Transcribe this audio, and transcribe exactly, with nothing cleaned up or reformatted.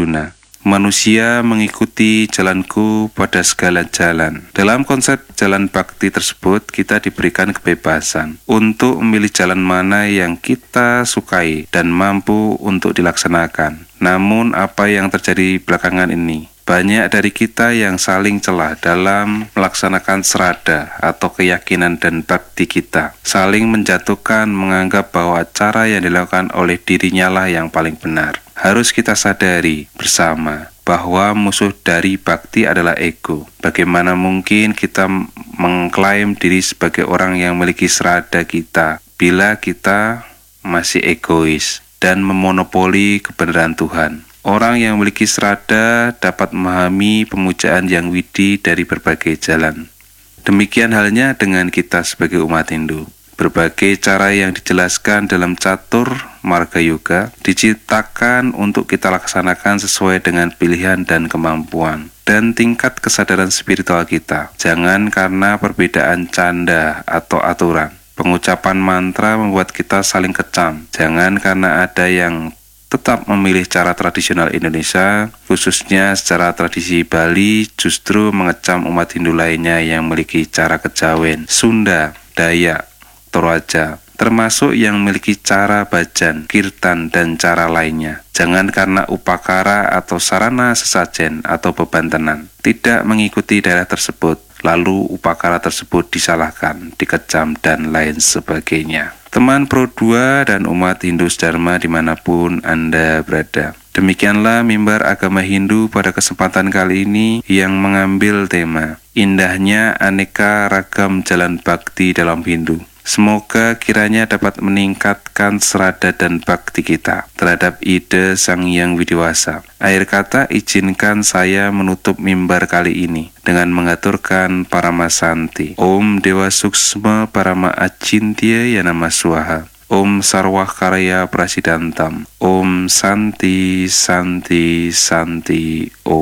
Arjuna. Manusia mengikuti jalanku pada segala jalan. Dalam konsep jalan bakti tersebut, kita diberikan kebebasan untuk memilih jalan mana yang kita sukai dan mampu untuk dilaksanakan. Namun apa yang terjadi belakangan ini? Banyak dari kita yang saling celah dalam melaksanakan serada atau keyakinan dan bakti kita. Saling menjatuhkan, menganggap bahwa cara yang dilakukan oleh dirinya lah yang paling benar. Harus kita sadari bersama bahwa musuh dari bakti adalah ego. Bagaimana mungkin kita mengklaim diri sebagai orang yang memiliki serada kita bila kita masih egois dan memonopoli kebenaran Tuhan. Orang yang memiliki serada dapat memahami pemujaan yang widi dari berbagai jalan. Demikian halnya dengan kita sebagai umat Hindu. Berbagai cara yang dijelaskan dalam catur marga yoga diciptakan untuk kita laksanakan sesuai dengan pilihan dan kemampuan dan tingkat kesadaran spiritual kita. Jangan karena perbedaan canda atau aturan. Pengucapan mantra membuat kita saling kecam. Jangan karena ada yang tetap memilih cara tradisional Indonesia, khususnya secara tradisi Bali, justru mengecam umat Hindu lainnya yang memiliki cara kejawen, Sunda, Dayak, Toraja, termasuk yang memiliki cara bajan, kirtan, dan cara lainnya. Jangan karena upakara atau sarana sesajen atau bebantenan tidak mengikuti daerah tersebut, lalu upakara tersebut disalahkan, dikecam, dan lain sebagainya. Teman Pro dua dan umat Hindu Dharma dimanapun Anda berada. Demikianlah mimbar agama Hindu pada kesempatan kali ini yang mengambil tema indahnya aneka ragam jalan bakti dalam Hindu. Semoga kiranya dapat meningkatkan serada dan bakti kita terhadap ide Sang Hyang Widiwasa. Akhir kata, izinkan saya menutup mimbar kali ini dengan mengaturkan Paramasanti. Om Dewa Suksma Parama Acintya Yanama Swaha. Om Sarwah Karya Prasidantam. Om Santi Santi Santi Om.